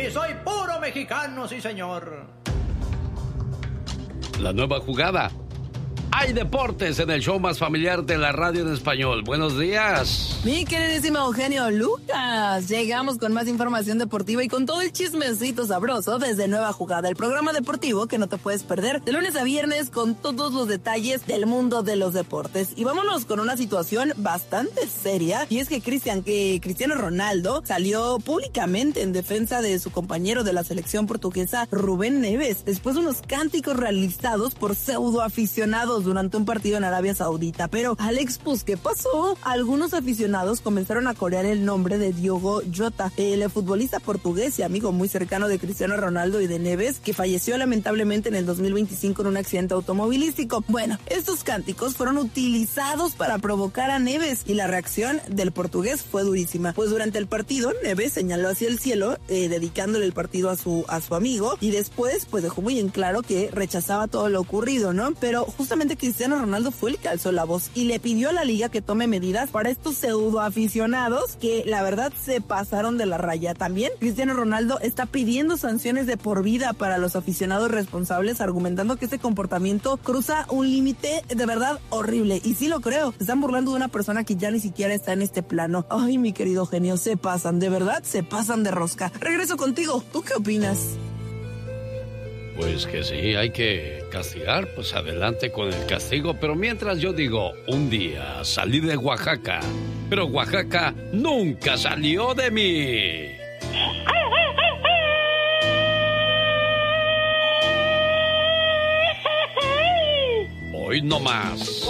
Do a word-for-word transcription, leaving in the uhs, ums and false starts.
Sí, soy puro mexicano, sí, señor. La nueva jugada. Hay deportes en el show más familiar de la radio en español. Buenos días. Mi queridísimo Eugenio Lucas. Llegamos con más información deportiva y con todo el chismecito sabroso desde Nueva Jugada, el programa deportivo que no te puedes perder de lunes a viernes con todos los detalles del mundo de los deportes. Y vámonos con una situación bastante seria, y es que Cristian, que Cristiano Ronaldo salió públicamente en defensa de su compañero de la selección portuguesa, Rubén Neves, después de unos cánticos realizados por pseudoaficionados durante un partido en Arabia Saudita. Pero, Alex, pues, ¿qué pasó? Algunos aficionados comenzaron a corear el nombre de Diogo Jota, el futbolista portugués y amigo muy cercano de Cristiano Ronaldo y de Neves, que falleció lamentablemente en el dos mil veinticinco en un accidente automovilístico. Bueno, estos cánticos fueron utilizados para provocar a Neves, y la reacción del portugués fue durísima. Pues durante el partido, Neves señaló hacia el cielo, eh, dedicándole el partido a su, a su amigo, y después, pues, dejó muy en claro que rechazaba todo lo ocurrido, ¿no? Pero justamente Cristiano Ronaldo fue el que alzó la voz y le pidió a la liga que tome medidas para estos pseudo aficionados que la verdad se pasaron de la raya. También Cristiano Ronaldo está pidiendo sanciones de por vida para los aficionados responsables, argumentando que este comportamiento cruza un límite de verdad horrible. Y sí lo creo, se están burlando de una persona que ya ni siquiera está en este plano. Ay, mi querido genio, se pasan, de verdad se pasan de rosca. Regreso contigo, ¿tú qué opinas? Pues que sí, hay que castigar, pues adelante con el castigo. Pero mientras yo digo, un día salí de Oaxaca, pero Oaxaca nunca salió de mí. Hoy no más.